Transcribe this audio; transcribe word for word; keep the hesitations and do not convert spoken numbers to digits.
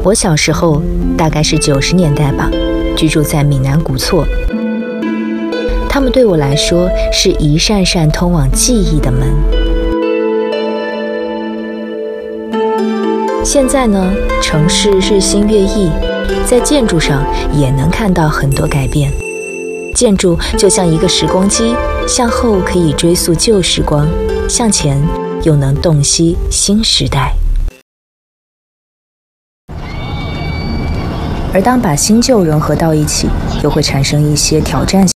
我小时候大概是九十年代吧，居住在闽南古厝，它们对我来说是一扇扇通往记忆的门。现在呢，城市日新月异，在建筑上也能看到很多改变。建筑就像一个时光机，向后可以追溯旧时光，向前又能洞悉新时代。而当把新旧融合到一起，又会产生一些挑战性